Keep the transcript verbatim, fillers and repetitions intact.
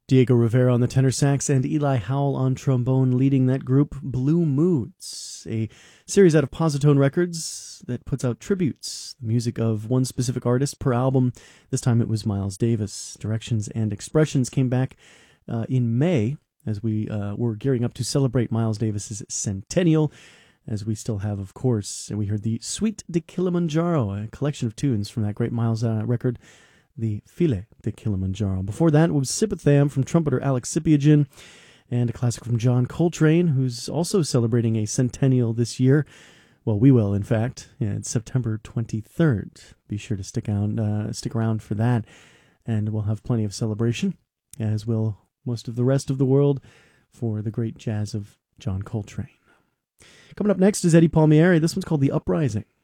Diego Rivera on the tenor sax and Eli Howell on trombone, leading that group, Blue Moods, a series out of Positone Records that puts out tributes, the music of one specific artist per album. This time it was Miles Davis. Directions and Expressions came back uh, in May as we uh, were gearing up to celebrate Miles Davis's centennial, as we still have, of course. And we heard the Suite de Kilimanjaro, a collection of tunes from that great Miles uh, record, the File de Kilimanjaro. Before that was Sipitham from trumpeter Alex Sipiagin, and a classic from John Coltrane, who's also celebrating a centennial this year. Well, we will, in fact. Yeah, it's September twenty-third. Be sure to stick around, uh, stick around for that, and we'll have plenty of celebration, as will most of the rest of the world, for the great jazz of John Coltrane. Coming up next is Eddie Palmieri. This one's called The Uprising.